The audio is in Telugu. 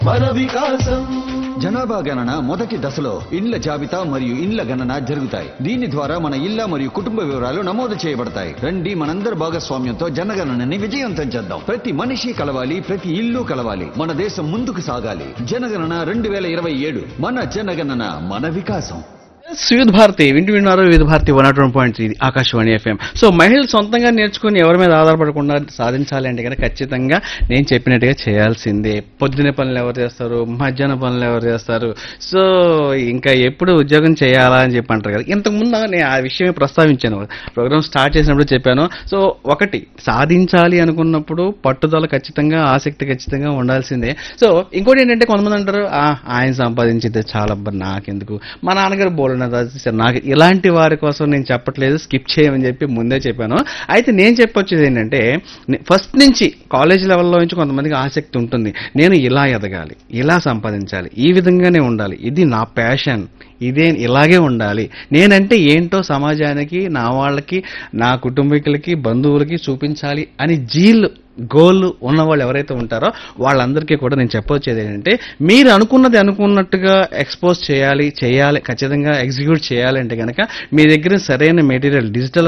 మన వికాసం. జనాభా గణన మొదటి దశలో ఇండ్ల జాబితా మరియు ఇండ్ల గణన జరుగుతాయి. దీని ద్వారా మన ఇళ్ల మరియు కుటుంబ వివరాలు నమోదు చేయబడతాయి. రండి, మనందరి భాగస్వామ్యంతో జనగణనని విజయవంతం చేద్దాం. ప్రతి మనిషి కలవాలి, ప్రతి ఇల్లు కలవాలి. మన దేశం ముందుకు సాగాలి. జనగణన 2027. మన జనగణన మన వికాసం. వివిధ భారతి వింటున్నారు. వివిధ భారతి 101.3 ఆకాశవాణి FM. సో మహిళలు సొంతంగా నేర్చుకుని ఎవరి మీద ఆధారపడకుండా సాధించాలి అంటే కనుక ఖచ్చితంగా నేను చెప్పినట్టుగా చేయాల్సిందే. పొద్దున పనులు ఎవరు చేస్తారు, మధ్యాహ్న పనులు ఎవరు చేస్తారు, సో ఇంకా ఎప్పుడు ఉద్యోగం చేయాలా అని చెప్పి అంటారు కదా. ఇంతకుముందు నేను ఆ విషయమే ప్రస్తావించాను, ప్రోగ్రామ్ స్టార్ట్ చేసినప్పుడు చెప్పాను. సో ఒకటి, సాధించాలి అనుకున్నప్పుడు పట్టుదల ఖచ్చితంగా, ఆసక్తి ఖచ్చితంగా ఉండాల్సిందే. సో ఇంకోటి ఏంటంటే కొంతమంది అంటారు ఆయన సంపాదించింది చాలా, నాకెందుకు, మా నాన్నగారు బోల్డ్ నాకు, ఇలాంటి వారి కోసం నేను చెప్పట్లేదు, స్కిప్ చేయమని చెప్పి ముందే చెప్పాను. అయితే నేను చెప్పొచ్చేది ఏంటంటే, ఫస్ట్ నుంచి కాలేజ్ లెవెల్లో నుంచి కొంతమందికి ఆసక్తి ఉంటుంది. నేను ఇలా ఎదగాలి, ఇలా సంపాదించాలి, ఈ విధంగానే ఉండాలి, ఇది నా ప్యాషన్, ఇలాగే ఉండాలి, నేనంటే ఏంటో సమాజానికి, నా వాళ్ళకి, నా కుటుంబీకులకి, బంధువులకి చూపించాలి అని గోల్ ఉన్నవాళ్ళు ఎవరైతే ఉంటారో వాళ్ళందరికీ కూడా నేను చెప్పొచ్చేది ఏంటంటే, మీరు అనుకున్నది అనుకున్నట్టుగా ఎక్స్పోజ్ చేయాలి, ఖచ్చితంగా ఎగ్జిక్యూట్ చేయాలంటే కనుక మీ దగ్గర సరైన మెటీరియల్, డిజిటల్